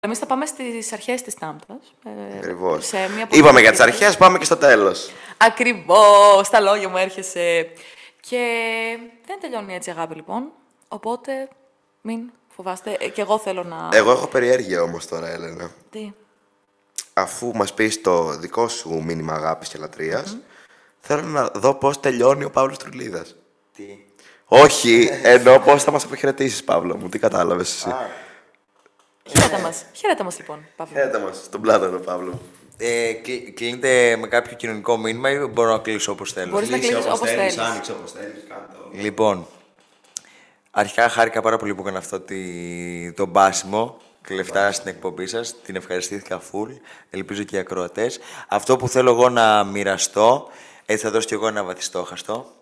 Εμείς θα πάμε στις αρχές της Τάμπτας. Ακριβώς. Είπαμε για τις αρχές, πάμε και στο τέλος. Ακριβώς, στα λόγια μου έρχεσαι. Και δεν τελειώνει έτσι η αγάπη, λοιπόν. Οπότε μην φοβάστε. Και εγώ θέλω να... Εγώ έχω περιέργεια όμως τώρα, Έλενα. Τι? Αφού μας πεις το δικό σου μήνυμα αγάπης και λατρείας, θέλω να δω πώς τελειώνει ο Παύλος Τρουλίδας. Τι? Όχι, εννοώ πώς θα μας αποχαιρετήσεις, Παύλο μου. Τι κατάλαβες εσύ. Χαίρετα μας. Χαίρετα μας, λοιπόν, Παύλο. Χαίρετα μας, στον πλάτανο, Παύλο μου. Κλείνετε με κάποιο κοινωνικό μήνυμα ή μπορώ να κλείσω όπως θέλω? Μπορείς να κλείσεις όπως θέλεις. Άνοιξε όπως θέλεις, κάνε το. Λοιπόν, αρχικά χάρηκα πάρα πολύ που έκανα αυτό το μπάσιμο κλεφτά στην εκπομπή σας. Την ευχαριστήθηκα full. Ελπίζω και οι ακροατές. Αυτό που θέλω εγώ να μοιραστώ, έτσι θα δώσω κι εγώ ένα βαθιστόχαστο.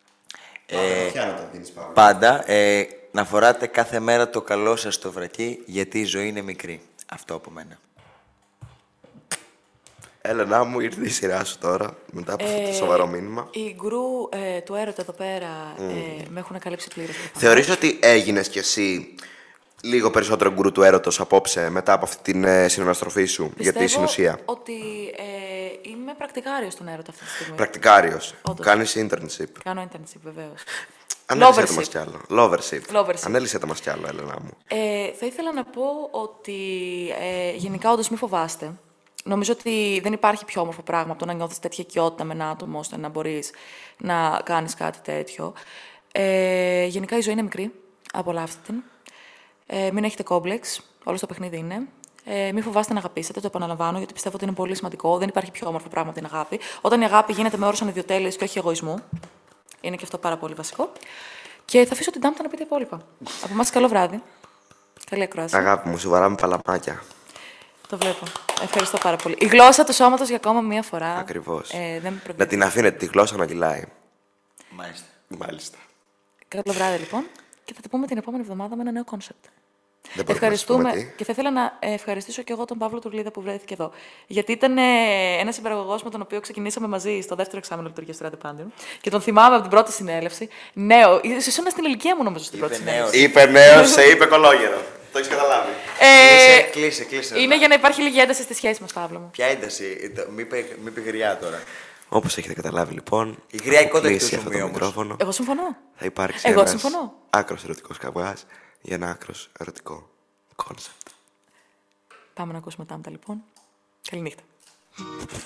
Πάντα. Να φοράτε κάθε μέρα το καλό σας στο βρακί, γιατί η ζωή είναι μικρή. Αυτό από μένα. Έλενα μου, ήρθε η σειρά σου τώρα, μετά από αυτό το σοβαρό μήνυμα. Οι γκρου του έρωτα εδώ πέρα με έχουν καλύψει πλήρως. Θεωρείς ότι έγινες κι εσύ λίγο περισσότερο γκουρού του έρωτος απόψε, μετά από αυτή την συναναστροφή σου για τη συνουσία? Πιστεύω ότι είμαι πρακτικάριος στον έρωτα αυτή τη στιγμή. Πρακτικάριος. Όντως. Κάνεις internship. Κάνω internship, βεβαίως. Ανέλησέ το Lovership. μας κι άλλο. Lovership. Lovership. Ανέλησέ το μας κι άλλο, Έλενα μου. Θα ήθελα να πω ότι γενικά όντως μην φοβάστε. Νομίζω ότι δεν υπάρχει πιο όμορφο πράγμα από το να νιώθεις τέτοια οικειότητα με ένα άτομο ώστε να μπορείς να κάνεις κάτι τέτοιο. Γενικά η ζωή είναι μικρή. Απολαύστε την. Μην έχετε κόμπλεξ. Όλο το παιχνίδι είναι. Μην φοβάστε να αγαπήσετε, το επαναλαμβάνω, γιατί πιστεύω ότι είναι πολύ σημαντικό. Δεν υπάρχει πιο όμορφο πράγμα από την αγάπη. Όταν η αγάπη γίνεται με όρους ανιδιοτέλειας και όχι εγωισμού. Είναι και αυτό πάρα πολύ βασικό. Και θα αφήσω την Τάμπτα να πει τα υπόλοιπα. Από εμάς καλό βράδυ. Καλή ακρόαση. Αγάπη μου, σου βαράμε παλαμάκια. Το βλέπω. Ευχαριστώ πάρα πολύ. Η γλώσσα του σώματος για ακόμα μία φορά. Ακριβώς. Δεν με Να προβλέπει. την αφήνετε τη γλώσσα να κυλάει. Μάλιστα. Καλό βράδυ, λοιπόν. Και θα τα πούμε την επόμενη εβδομάδα με ένα νέο κόνσεπτ. Δεν μπορούμε να σου πούμε Ευχαριστούμε. τι. Και θα ήθελα να ευχαριστήσω και εγώ τον Παύλο Τουρλίδα που βρέθηκε εδώ. Γιατί ήταν ένας συμπαραγωγός με τον οποίο ξεκινήσαμε μαζί στο δεύτερο εξάμηνο λειτουργίας του Ραντεπάντιον. Και τον θυμάμαι από την πρώτη συνέλευση. Νέο. Ήσουν στην ηλικία μου, νομίζω, στην πρώτη συνέλευση. Είπε νέος, σε είπε κολόγερο. Το έχεις καταλάβει. Κλείσε. Είναι για να υπάρχει λίγη ένταση στη σχέση μας, Παύλο μου. Ποια ένταση, μη πει γριά τώρα. Όπως έχετε καταλάβει, λοιπόν, Η γριά η κόντρα κλείσει του αυτό το σημείου όμως. μικρόφωνο. Εγώ συμφωνώ. Θα υπάρξει Εγώ ένας συμφωνώ. άκρος ερωτικός καβγάς για ένα άκρος ερωτικό κόνσεπτ. Πάμε να ακούσουμε Τάμπτα, λοιπόν. Καληνύχτα.